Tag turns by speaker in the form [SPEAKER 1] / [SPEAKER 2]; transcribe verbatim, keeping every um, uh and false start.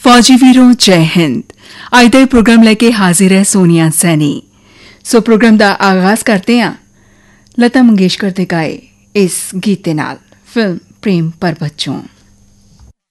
[SPEAKER 1] फौजी वीरों जय हिंद। ਅੱਜ ਦਾ ਪ੍ਰੋਗਰਾਮ ਲੈ ਕੇ ਹਾਜ਼ਰ ਹੈ ਸੋਨੀਆ ਸੈਣੀ। ਸੋ ਪ੍ਰੋਗਰਾਮ ਦਾ ਆਗਾਜ਼ ਕਰਦੇ ਹਾਂ ਲਤਾ ਮੰਗੇਸ਼ਕਰ ਦੇ ਗਾਏ ਇਸ ਗੀਤ ਦੇ ਨਾਲ, ਫਿਲਮ ਪ੍ਰੇਮ ਪਰਬਤ ਚੋਂ।